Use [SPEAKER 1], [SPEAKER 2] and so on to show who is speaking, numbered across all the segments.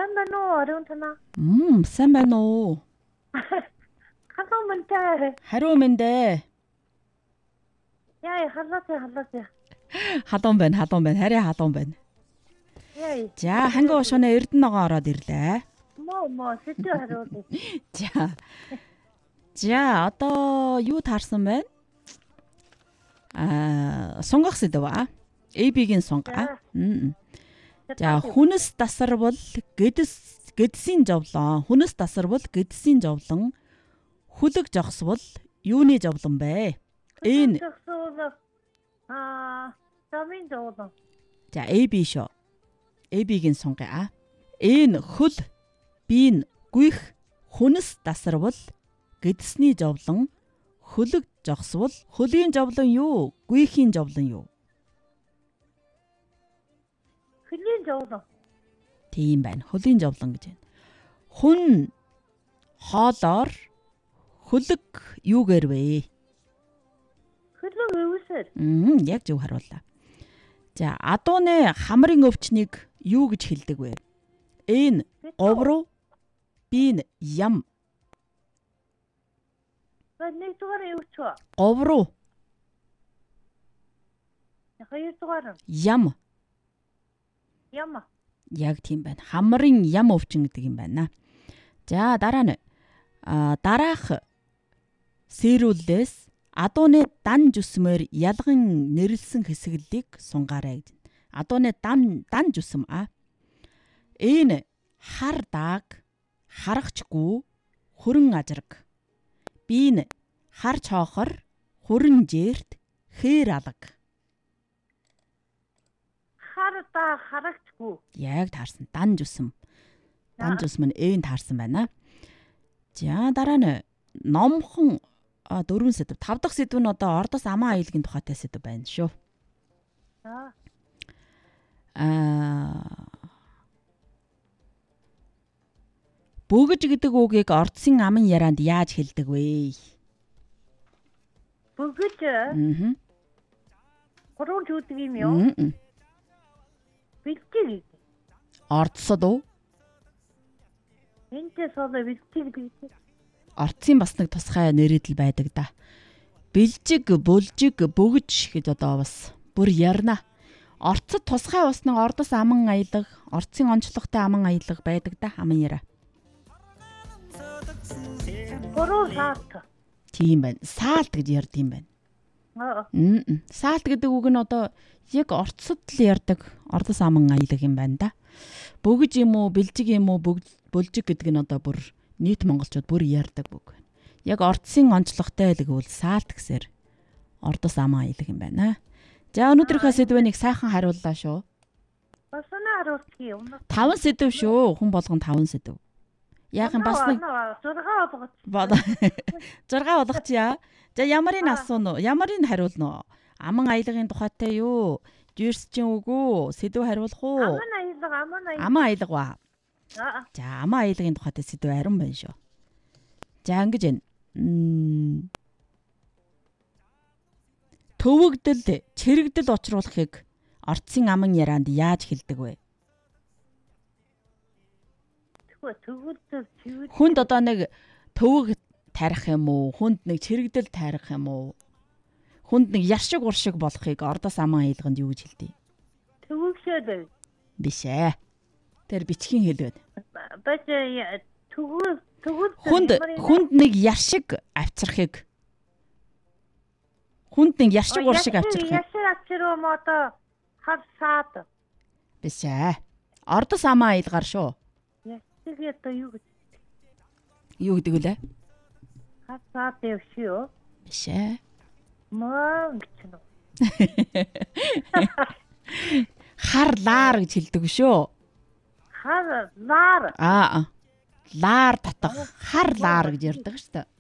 [SPEAKER 1] Сайн байна уу? Орон танаа.
[SPEAKER 2] Сайн байна уу?
[SPEAKER 1] Хатан мэнтэй.
[SPEAKER 2] Хариу мэндэ.
[SPEAKER 1] Яа, халаатай.
[SPEAKER 2] Халуун байна. Харин халуун байна.
[SPEAKER 1] Яа.
[SPEAKER 2] За, ханга ошооно Эрдэнэгоо ороод ирлээ.
[SPEAKER 1] Моо, сэдв хариулъя.
[SPEAKER 2] За, одоо юу таарсан байна? Сонгох сэдв аа. AB-гийн сонго. За, хүнс тасарвал гэдсийн зовлон. Хүнс тасарвал гэдсийн зовлон. Хүлэг жогсвол юуны зовлон бэ? Энэ
[SPEAKER 1] замын зовлон.
[SPEAKER 2] За, AB шүү. AB-гийн сонгоё. Энэ хөл биеийн гүйх хүнс тасарвал гэдсний зовлон. Хүлэг жогсвол хөлийн зовлон юу? Гүйхийн зовлон юу?
[SPEAKER 1] Хөлийн зовлон.
[SPEAKER 2] Тийм байна. Хөлийн зовлон гэж байна. Хүн хоолоор хөлөг юугээр вэ?
[SPEAKER 1] Хөлөг өвсөөр.
[SPEAKER 2] Яг зөв харууллаа. За, адууны хамрын өвчнийг юу гэж хэлдэг вэ? Энэ говруу, би ям.
[SPEAKER 1] Нэг дугаар юу ч вэ?
[SPEAKER 2] Говруу.
[SPEAKER 1] Хоёр дугаар.
[SPEAKER 2] Ям. Яг тийм байна. Хамрын ям өвчин гэдэг юм байна. За, дараа нь дараах сэрүүлээс адууны дан жүсмээр ялган нэрлсэн хэсгэлийг сунгаарай гэж. Адууны дан жүсм Энэ хар дааг, харахчгүй, хөрөн ажраг. Би хар чоохор, хөрөн жээрт, хээр алга.
[SPEAKER 1] Хар дааг, харахчгүй.
[SPEAKER 2] Яг таарсан. Дан жүсм. Дан жүсм нь таарсан байна. За, дараа нь номхон 4 сэдв. 5 дахь сэдв нь одоо ордос аман аюулгийн тухайтай сэдв байна шүү. Бөгөж гэдэг үгийг ордсын аман ярианд яаж хэлдэг вэ?
[SPEAKER 1] Бөгөж? Гурван жүдэг юм юу? Бэлтэг.
[SPEAKER 2] Ордсод уу?
[SPEAKER 1] Энтэй содо бэлтэг.
[SPEAKER 2] Ордсын бас нэг тусгай нэрэл байдаг да. Бэлжиг, булжиг, бөгөж гэж одоо бас бүр ярина. Орцод тусгай усны ордос аман аялга, орцын онцлогтой аман аялга байдаг да аман яриа.
[SPEAKER 1] Гурван саалт.
[SPEAKER 2] Тийм байна. Саалт гэж ярьд юм байна. Саалт гэдэг үг нь одоо яг орцод л ярьдаг ордос аман аялга юм байна да. Бөгөж юм уу, бэлжиг юм уу, булжиг гэдэг нь одоо бүр нийт монголчууд бүр ярьдаг үг байна. Яг ордсын онцлогтой гэвэл саалт гэсээр ордос аман аялга юм байна. За, өнөөдрийнхөө сэдвэнийг сайхан хариуллаа шүү.
[SPEAKER 1] Бас нь хариулчих юм.
[SPEAKER 2] 5 сэдв шүү. Хүн болгон 5 сэдв. Яг нь бас нэг 6 болгочихъя. За, ямарыг асууна уу? Ямарыг хариулна уу? Аман аялгын тухайтай юу? Жирсчин үг үү? Сэдв хариулах уу? Аман аялга. За, аман аялгын тухайтай сэдв харин байна шүү. За, ингэж байна. Төвөгдөл, чирэгдэл учруулахыг ордсын аман ярианд яаж хэлдэг вэ? Хүнд одоо нэг төвөг тарих юм уу? Хүнд нэг чирэгдэл тарих юм уу? Хүнд нэг яршиг уршиг болохыг ордос аман аялганд юу гэж хэлдэг?
[SPEAKER 1] Төвөгшөөд.
[SPEAKER 2] Биш ээ. Тэр бичгийн хэл байна.
[SPEAKER 1] Бач
[SPEAKER 2] Хүнд нэг яршиг авчрахыг. Хүнд нэг яршиг уршиг авчрахыг.
[SPEAKER 1] Яршиг авчруу мото хар саад.
[SPEAKER 2] Биш ээ. Ордос аман аялгаар шүү.
[SPEAKER 1] Яршиг одоо юу гэж?
[SPEAKER 2] Юу гэдэг вүлээ?
[SPEAKER 1] Хар саад явшио.
[SPEAKER 2] Биш ээ.
[SPEAKER 1] Мөнгөчнө.
[SPEAKER 2] Харлаар гэж хэлдэг шүү.
[SPEAKER 1] Харлаар.
[SPEAKER 2] Лаар татах. Харлаар гэж ярьдаг шүү дээ.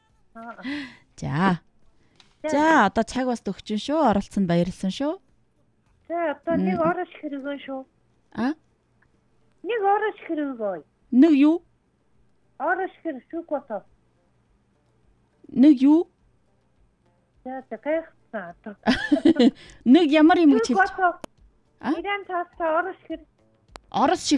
[SPEAKER 2] За, одоо цаг бас төгчөн шүү. Оролцсонд баярлсан шүү.
[SPEAKER 1] За, одоо нэг орос хэрэгэн шүү. Нэг орос хэрэгөө.
[SPEAKER 2] Нэг юу?
[SPEAKER 1] Орос хэрэг шүү гото.
[SPEAKER 2] Нэг юу?
[SPEAKER 1] За, тэгэх цаа.
[SPEAKER 2] Нэг ямар юм гэж хэлж.
[SPEAKER 1] Иран таста орос хэрэг.
[SPEAKER 2] Орос шиг